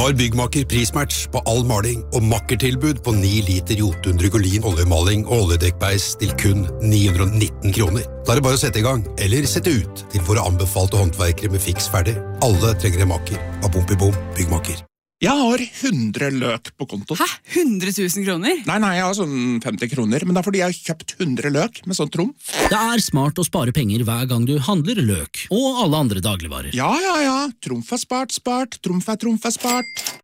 Nå har Byggmaker prismatch på all maling og makkertilbud på 9 liter Jotun Drygolin oljemaling og oljedekkbeis til kun 919 kroner. Da er det bare å sette i gang, eller sette ut til våre anbefalte håndverkere med fiks ferdig. Alle trenger en maker. Av Bom Byggmaker. Jeg har 100 løk på konto. Hæ? 100 000 kroner? Nei, jeg har sånn 50 kroner, men det er fordi jeg har kjøpt 100 løk med sånn trumf. Det er smart å spare penger hver gang du handler løk, og alle andre dagligvarer. Ja. Trumf er spart. Trumf er spart.